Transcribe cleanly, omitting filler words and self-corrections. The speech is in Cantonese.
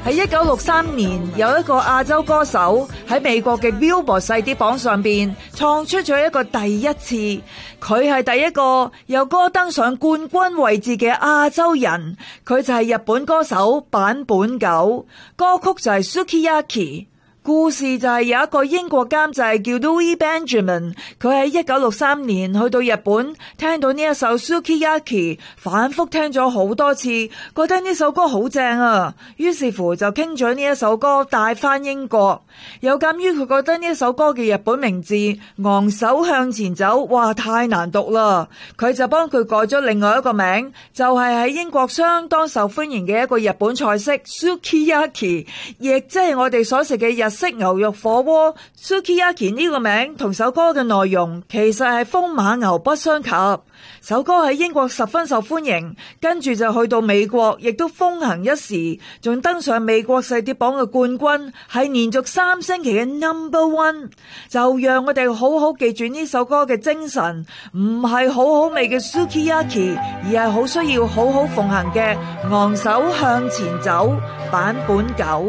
喺1963年，有一個亞洲歌手喺美國嘅 Billboard 細碟榜上邊創出咗一個第一次，佢係第一個有歌登上冠軍位置嘅亞洲人，佢就係日本歌手坂本九，歌曲就係 Sukiyaki。故事就係有一個英國監製叫 Louis Benjamin， 佢喺1963年去到日本，聽到呢一首 Sukiyaki， 反覆聽咗好多次，覺得呢首歌好正啊，於是乎就傾咗呢一首歌帶返英國。有鑒於佢覺得呢一首歌嘅日本名字昂首向前走，哇，太難讀啦，佢就幫佢改咗另外一個名，就係喺英國相當受歡迎嘅一個日本菜式 Sukiyaki， 亦即係我哋所食嘅日式牛肉火鍋。 Sukiyaki 呢個名同首歌嘅內容其實係風馬牛不相及。首歌喺英國十分受歡迎，跟住就去到美國，亦都風行一時，仲登上美國細碟榜嘅冠軍，係連續3星期嘅 No.1。 就讓我哋好好記住呢首歌嘅精神，唔係好好味嘅 Sukiyaki， 而係好需要好好奉行嘅昂首向前走，坂本九。